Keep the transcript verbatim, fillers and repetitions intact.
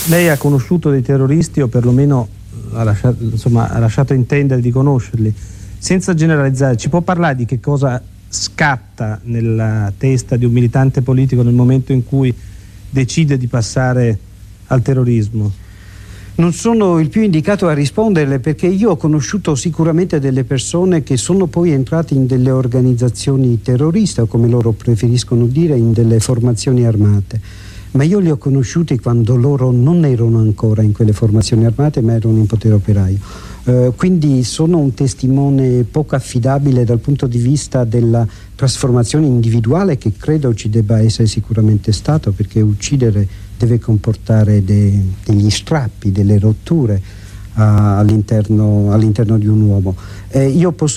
Lei ha conosciuto dei terroristi, o perlomeno ha lasciato, insomma, ha lasciato intendere di conoscerli. Senza generalizzare, ci può parlare di che cosa scatta nella testa di un militante politico nel momento in cui decide di passare al terrorismo? Non sono il più indicato a risponderle, perché io ho conosciuto sicuramente delle persone che sono poi entrate in delle organizzazioni terroriste, o come loro preferiscono dire, in delle formazioni armate. Ma io li ho conosciuti quando loro non erano ancora in quelle formazioni armate, ma erano in potere operaio. Uh, quindi sono un testimone poco affidabile dal punto di vista della trasformazione individuale, che credo ci debba essere sicuramente stato, perché uccidere deve comportare de, degli strappi, delle rotture uh, all'interno all'interno di un uomo. Eh, io posso